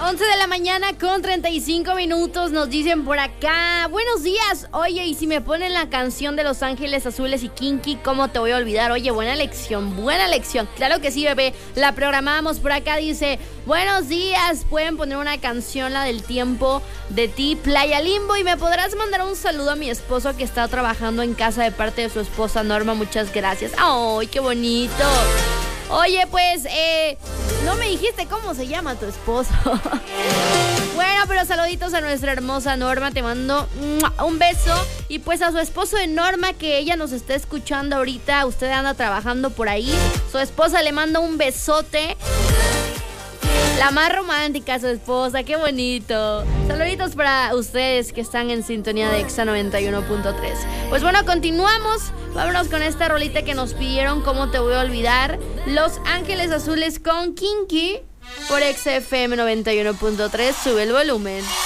11 de la mañana con 35 minutos, nos dicen por acá. Buenos días, oye, y si me ponen la canción de Los Ángeles Azules y Kinky, ¿cómo te voy a olvidar? Oye, buena lección. Claro que sí, bebé, la programamos por acá, dice, buenos días, pueden poner una canción, la del tiempo de ti, Playa Limbo, y me podrás mandar un saludo a mi esposo que está trabajando en casa de parte de su esposa Norma, muchas gracias. ¡Ay, qué bonito! Oye, pues, no me dijiste cómo se llama tu esposo. Bueno, pero saluditos a nuestra hermosa Norma, te mando un beso. Y pues a su esposo de Norma, que ella nos está escuchando ahorita, usted anda trabajando por ahí. Su esposa le manda un besote. La más romántica, su esposa, qué bonito. Saluditos para ustedes que están en sintonía de Exa 91.3. Pues bueno, continuamos. Vámonos con esta rolita que nos pidieron, ¿cómo te voy a olvidar? Los Ángeles Azules con Kinky por Exa FM 91.3. Sube el volumen.